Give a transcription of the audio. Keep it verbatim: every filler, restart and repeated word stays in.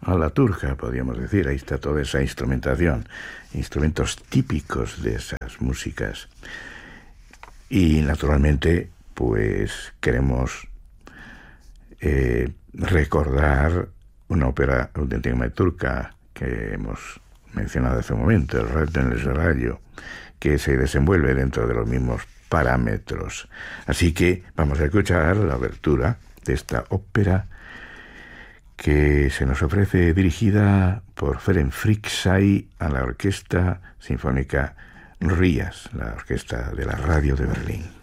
a la turca, podríamos decir. Ahí está toda esa instrumentación, instrumentos típicos de esas músicas. Y naturalmente, pues queremos eh, recordar una ópera auténticamente turca que hemos mencionado hace un momento, el Röntgenles Rayo, que se desenvuelve dentro de los mismos parámetros. Así que vamos a escuchar la obertura de esta ópera que se nos ofrece, dirigida por Ferenc Fricsay a la Orquesta Sinfónica Rías, la orquesta de la radio de Berlín.